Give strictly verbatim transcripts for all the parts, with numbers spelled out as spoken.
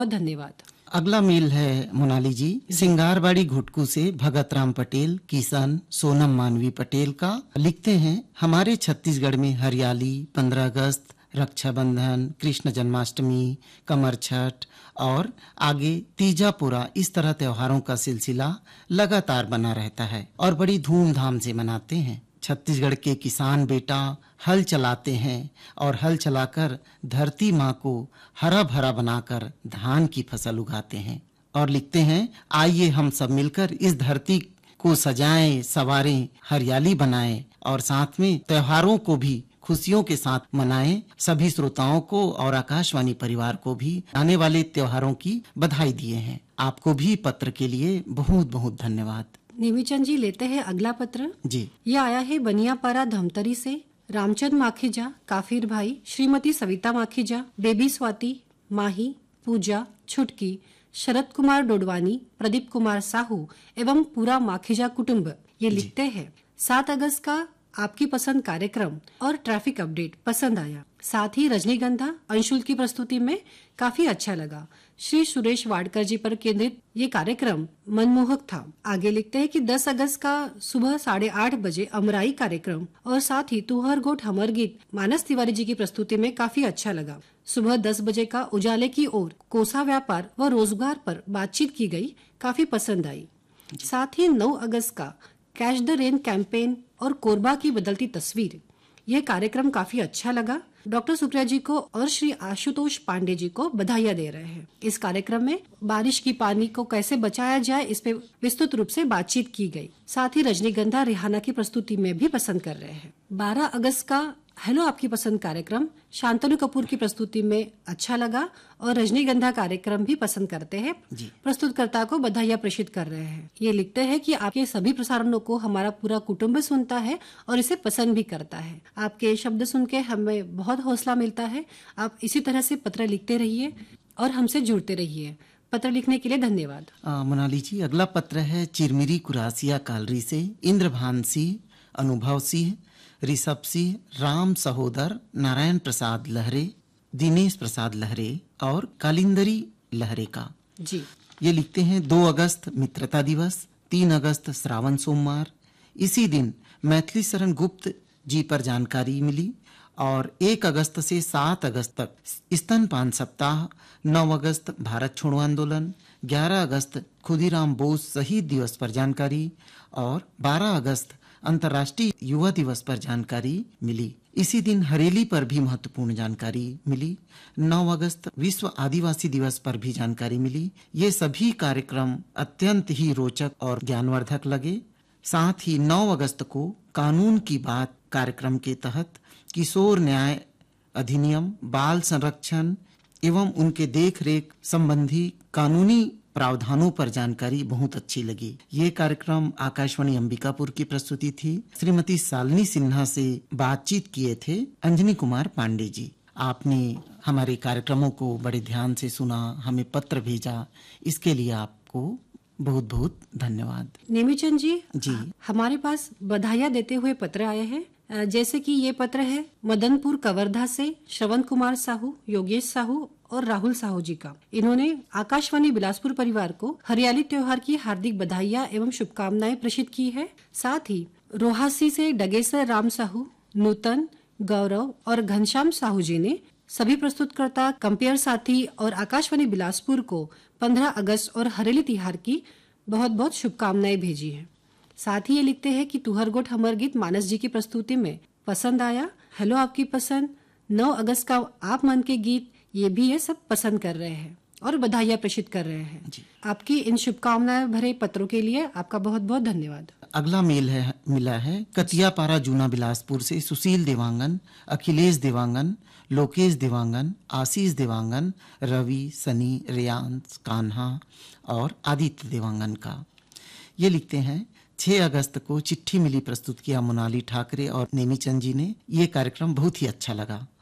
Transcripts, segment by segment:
धन्यवाद। अगला मेल है मोनाली जी, सिंगारबाड़ी घुटकू से भगत राम पटेल, किशन, सोनम मानवी पटेल का। लिखते हैं, हमारे छत्तीसगढ़ में हरियाली, पंद्रह अगस्त, रक्षाबंधन, कृष्ण जन्माष्टमी, कमर छठ और आगे तीजापुरा, इस तरह त्योहारों का सिलसिला लगातार बना रहता है और बड़ी धूमधाम से मनाते हैं। छत्तीसगढ़ के किसान बेटा हल चलाते हैं और हल चलाकर धरती माँ को हरा भरा बनाकर धान की फसल उगाते हैं। और लिखते हैं, आइए हम सब मिलकर इस धरती को सजाएं, संवारें, हरियाली बनाएं और साथ में त्योहारों को भी खुशियों के साथ मनाएं। सभी श्रोताओं को और आकाशवाणी परिवार को भी आने वाले त्योहारों की बधाई दिए हैं। आपको भी पत्र के लिए बहुत बहुत धन्यवाद। नेमीचंद जी, लेते हैं अगला पत्र जी। ये आया है बनियापारा धमतरी से। रामचंद माखीजा, काफिर भाई, श्रीमती सविता माखीजा, बेबी स्वाति, माही, पूजा, छुटकी, शरद कुमार डोडवानी, प्रदीप कुमार साहू एवं पूरा माखीजा कुटुंब ये लिखते हैं, सात अगस्त का आपकी पसंद कार्यक्रम और ट्रैफिक अपडेट पसंद आया। साथ ही रजनीगंधा अंशुल की प्रस्तुति में काफी अच्छा लगा। श्री सुरेश वाडकर जी पर केंद्रित ये कार्यक्रम मनमोहक था। आगे लिखते हैं कि दस अगस्त का सुबह साढ़े आठ बजे अमराई कार्यक्रम और साथ ही तुहर गोठ हमर गीत मानस तिवारी जी की प्रस्तुति में काफी अच्छा लगा। सुबह दस बजे का उजाले की ओर कोसा व्यापार व रोजगार पर बातचीत की गई, काफी पसंद आई। साथ ही नौ अगस्त का कैच द रेन कैंपेन और कोरबा की बदलती तस्वीर, यह कार्यक्रम काफी अच्छा लगा। डॉक्टर सुप्रिया जी को और श्री आशुतोष पांडे जी को बधाइयां दे रहे हैं। इस कार्यक्रम में बारिश की पानी को कैसे बचाया जाए इस पे विस्तृत रूप से बातचीत की गई। साथ ही रजनीगंधा रिहाना की प्रस्तुति में भी पसंद कर रहे हैं। बारह अगस्त का हेलो आपकी पसंद कार्यक्रम शांतनु कपूर की प्रस्तुति में अच्छा लगा और रजनीगंधा कार्यक्रम भी पसंद करते हैं। प्रस्तुतकर्ता को बधाइयां प्रेषित कर रहे हैं। ये लिखते हैं कि आपके सभी प्रसारणों को हमारा पूरा कुटुंब सुनता है और इसे पसंद भी करता है। आपके शब्द सुन के हमें बहुत हौसला मिलता है। आप इसी तरह से पत्र लिखते रहिए और हमसे जुड़ते रहिए। पत्र लिखने के लिए धन्यवाद। मोनाली जी, अगला पत्र है चिरमिरी कुरासिया कालरी से। इंद्रभान सिंह, अनुभव सिंह, ऋषभ सिंह, राम सहोदर, नारायण प्रसाद लहरे, दिनेश प्रसाद लहरे और कालिंदरी लहरे का। जी। ये लिखते हैं, दो अगस्त मित्रता दिवस, तीन अगस्त श्रावण सोमवार। इसी दिन मैथिली शरण गुप्त जी पर जानकारी मिली और एक अगस्त से सात अगस्त तक स्तनपान सप्ताह, नौ अगस्त भारत छोड़ो आंदोलन, ग्यारह अगस्त खुदीराम बोस शहीद दिवस पर जानकारी और बारह अगस्त अंतर्राष्ट्रीय युवा दिवस पर जानकारी मिली। इसी दिन हरेली पर भी महत्वपूर्ण जानकारी मिली। नौ अगस्त विश्व आदिवासी दिवस पर भी जानकारी मिली। ये सभी कार्यक्रम अत्यंत ही रोचक और ज्ञानवर्धक लगे। साथ ही नौ अगस्त को कानून की बात कार्यक्रम के तहत किशोर न्याय अधिनियम, बाल संरक्षण एवं उनके देख रेख संबंधी कानूनी प्रावधानों पर जानकारी बहुत अच्छी लगी। ये कार्यक्रम आकाशवाणी अंबिकापुर की प्रस्तुति थी। श्रीमती शालिनी सिन्हा से बातचीत किए थे अंजनी कुमार पांडे जी। आपने हमारे कार्यक्रमों को बड़े ध्यान से सुना, हमें पत्र भेजा, इसके लिए आपको बहुत बहुत धन्यवाद। नेमीचंद जी, जी हमारे पास बधाइयां देते हुए पत्र आए हैं। जैसे कि ये पत्र है मदनपुर कवर्धा से श्रवण कुमार साहू, योगेश साहू और राहुल साहू जी का। इन्होंने आकाशवाणी बिलासपुर परिवार को हरियाली त्योहार की हार्दिक बधाइयां एवं शुभकामनाएं प्रेषित की है। साथ ही रोहासी से डगेसर राम साहू, नूतन, गौरव और घनश्याम साहू जी ने सभी प्रस्तुतकर्ता, कंपेयर साथी और आकाशवाणी बिलासपुर को पंद्रह अगस्त और हरेली त्योहार की बहुत बहुत शुभकामनाएं भेजी है। साथ ही ये लिखते हैं कि तुहर गोठ हमर गीत मानस जी की प्रस्तुति में पसंद आया। हेलो आपकी पसंद, नौ अगस्त का आप मन के गीत, ये भी ये सब पसंद कर रहे हैं और बधाइयां प्रेषित कर रहे हैं। जी। आपकी इन शुभकामनाएं भरे पत्रों के लिए आपका बहुत बहुत धन्यवाद। अगला मेल है मिला है कतियापारा जूना बिलासपुर से सुशील देवांगन, अखिलेश देवांगन, लोकेश देवांगन, आशीष देवांगन, रवि, सनी, रियांश, कान्हा और आदित्य देवांगन का। ये लिखते हैं, छह अगस्त को चिट्ठी मिली प्रस्तुत किया मोनाली ठाकरे और नेमीचंद जी ने। ये कार्यक्रम बहुत ही अच्छा लगा।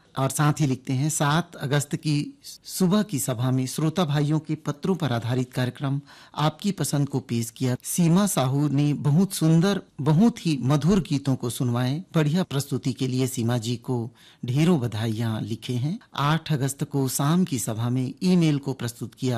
और साथ ही लिखते हैं सात अगस्त की सुबह की सभा में श्रोता भाइयों के पत्रों पर आधारित कार्यक्रम आपकी पसंद को पेश किया। सीमा साहू ने बहुत सुंदर, बहुत ही मधुर गीतों को सुनवाए। बढ़िया प्रस्तुति के लिए सीमा जी को ढेरों बधाइयां लिखे हैं। आठ अगस्त को शाम की सभा में ईमेल को प्रस्तुत किया